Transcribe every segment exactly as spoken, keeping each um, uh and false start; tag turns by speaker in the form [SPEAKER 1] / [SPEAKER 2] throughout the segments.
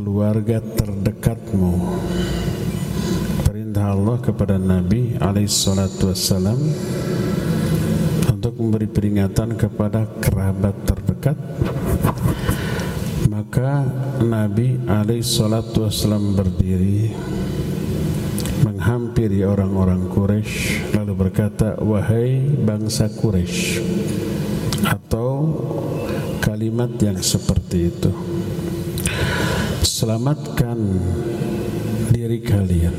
[SPEAKER 1] keluarga terdekatmu. Perintah Allah kepada Nabi alaihi salatu wassalam untuk memberi peringatan kepada kerabat terdekat. Maka Nabi alaihi salatu wassalam berdiri menghampiri orang-orang Quraisy lalu berkata, wahai bangsa Quraisy, atau kalimat yang seperti itu, selamatkan diri kalian.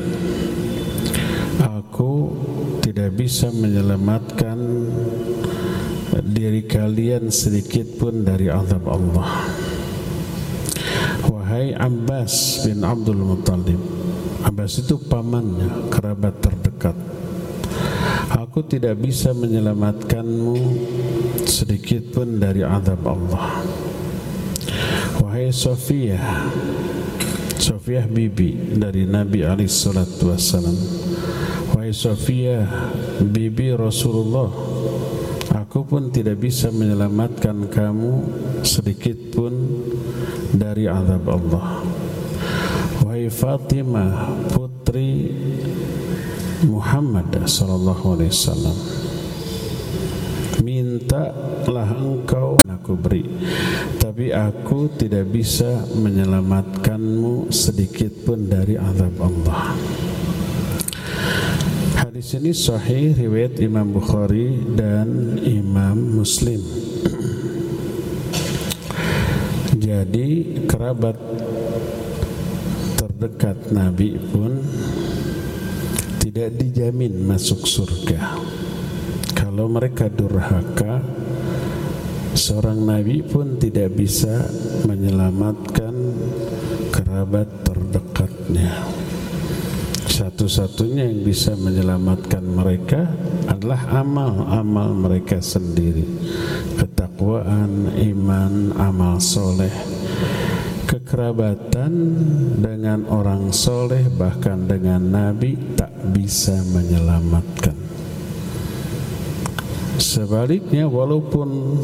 [SPEAKER 1] Aku tidak bisa menyelamatkan diri kalian sedikit pun dari azab Allah. Wahai Abbas bin Abdul Muttalib, Abbas itu pamannya, kerabat terdekat, aku tidak bisa menyelamatkanmu sedikit pun dari azab Allah. Wahai Sofiyah, Sofiyah bibi dari Nabi alaihi salatu wassalam, wahai Sofiyah bibi Rasulullah, aku pun tidak bisa menyelamatkan kamu sedikit pun dari azab Allah. Wahai Fatimah putri Muhammad sallallahu alaihi wasallam, mintalah engkau aku beri, tapi aku tidak bisa menyelamatkanmu sedikit pun dari azab Allah. Hadis ini sahih riwayat Imam Bukhari dan Imam Muslim. Jadi kerabat terdekat Nabi pun tidak dijamin masuk surga. Kalau mereka durhaka, seorang Nabi pun tidak bisa menyelamatkan kerabat terdekatnya. Satu-satunya yang bisa menyelamatkan mereka adalah amal-amal mereka sendiri, ketakwaan, iman, amal soleh. Kekerabatan dengan orang soleh, bahkan dengan Nabi, tak bisa menyelamatkan. Sebaliknya, walaupun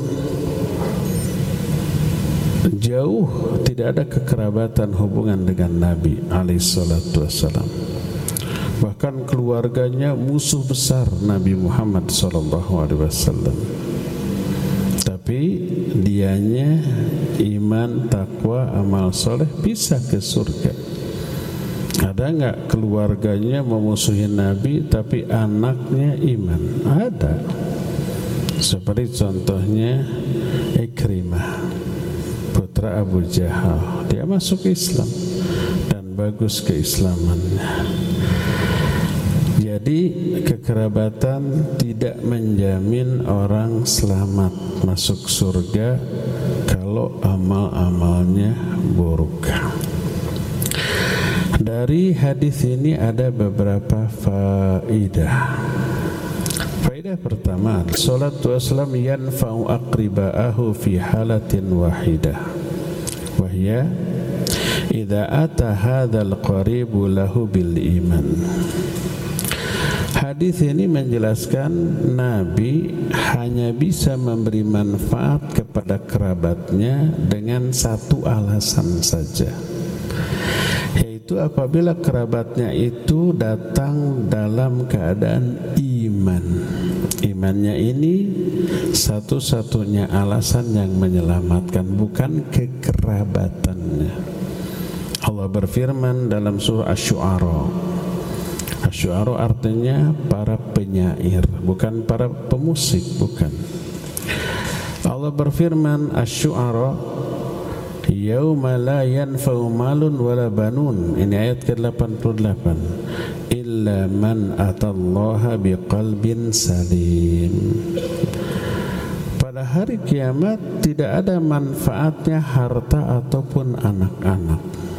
[SPEAKER 1] jauh tidak ada kekerabatan hubungan dengan Nabi alaihi salatu wassalam, bahkan keluarganya musuh besar Nabi Muhammad sallallahu alaihi wasallam, tapi dianya iman, takwa, amal soleh bisa ke surga. Ada enggak keluarganya memusuhi Nabi tapi anaknya iman? Ada. Seperti contohnya Ikrimah putra Abu Jahal, dia masuk Islam dan bagus keislamannya. Jadi kekerabatan tidak menjamin orang selamat masuk surga kalau amal-amalnya buruk. Dari hadis ini ada beberapa faidah. Faidah pertama, salatu wassalam yanfa'u aqriba'ahu fi halatin wahidah, wahya idza ata hadzal qaribu lahu bil iman. Hadis ini menjelaskan Nabi hanya bisa memberi manfaat kepada kerabatnya dengan satu alasan saja, yaitu apabila kerabatnya itu datang dalam keadaan iman. Imannya ini satu-satunya alasan yang menyelamatkan, bukan kekerabatannya. Allah berfirman dalam surah Asy-Syu'ara. Asy-Syu'ara artinya para penyair, bukan para pemusik, bukan. Allah berfirman Asy-Syu'ara, yauma la yanfa'u malun wala banun. Ini ayat ke delapan puluh delapan. Illa man atallaha biqalbin salim. Pada hari kiamat tidak ada manfaatnya harta ataupun anak-anak,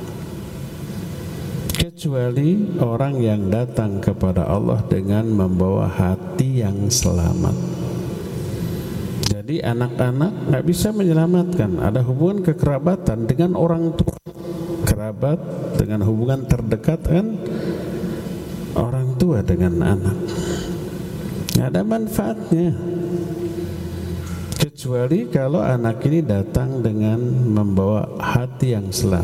[SPEAKER 1] kecuali orang yang datang kepada Allah dengan membawa hati yang selamat. Jadi anak-anak nggak bisa menyelamatkan. Ada hubungan kekerabatan dengan orang tua. Kerabat dengan hubungan terdekat kan orang tua dengan anak. Nggak ada manfaatnya, kecuali kalau anak ini datang dengan membawa hati yang selamat.